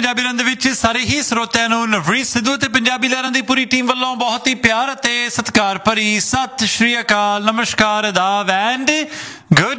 ਪੰਜਾਬੀ ਲਹਿਰਾਂ ਦੇ ਵਿੱਚ ਸਾਰੇ ਹੀ ਸਰੋਤਿਆਂ ਨੂੰ ਨਵਰੀਤ ਸਿੱਧੂ ਤੇ ਪੰਜਾਬੀ ਲਹਿਰਾਂ ਦੀ ਪੂਰੀ ਟੀਮ ਵੱਲੋਂ ਬਹੁਤ ਹੀ ਪਿਆਰ ਅਤੇ ਸਤਿਕਾਰ ਭਰੀ ਸਤਿ ਸ਼੍ਰੀ ਅਕਾਲ, ਨਮਸਕਾਰ, ਆਦਾਬ ਐਂਡ ਗੁੱਡ